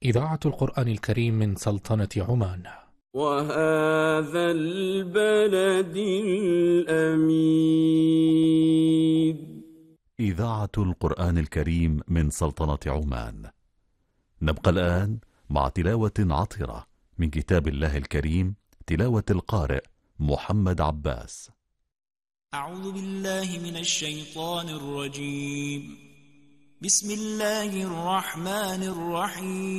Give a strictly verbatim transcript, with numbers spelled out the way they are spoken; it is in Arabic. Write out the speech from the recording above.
إذاعة القرآن الكريم من سلطنة عمان. وهذا البلد الأمين. إذاعة القرآن الكريم من سلطنة عمان. نبقى الآن مع تلاوة عطرة من كتاب الله الكريم، تلاوة القارئ محمد عباس. أعوذ بالله من الشيطان الرجيم. بسم الله الرحمن الرحيم.